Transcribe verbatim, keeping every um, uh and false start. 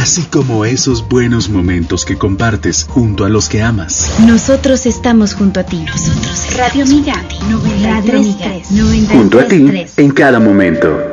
así como esos buenos momentos que compartes junto a los que amas. Nosotros estamos junto a ti. Nosotros Radio Amiga, noventa y tres, junto a ti en cada momento.